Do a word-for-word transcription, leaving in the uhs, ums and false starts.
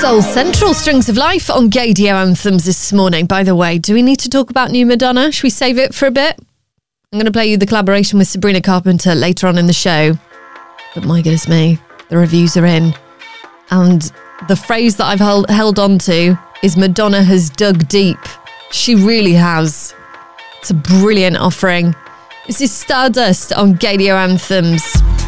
Soul Central, Strings of Life on Gaydio Anthems this morning. By the way, do we need to talk about new Madonna? Should we save it for a bit? I'm going to play you the collaboration with Sabrina Carpenter later on in the show. But my goodness me, the reviews are in. And the phrase that I've held, held on to is Madonna has dug deep. She really has. It's a brilliant offering. This is Stardust on Gaydio Anthems.